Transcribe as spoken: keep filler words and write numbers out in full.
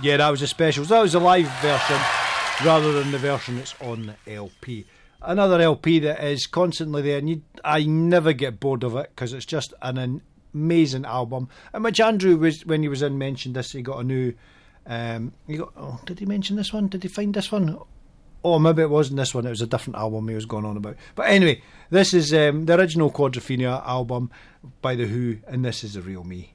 Yeah, that was a special. That was a live version rather than the version that's on the L P. Another L P that is constantly there, and you, I never get bored of it because it's just an amazing album. And which Andrew was, when he was in, mentioned this. He got a new. Um, he got. Oh, did he mention this one? Did he find this one? Oh, maybe it wasn't this one. It was a different album he was going on about. But anyway, this is um, the original Quadrophenia album by The Who, and this is The Real Me.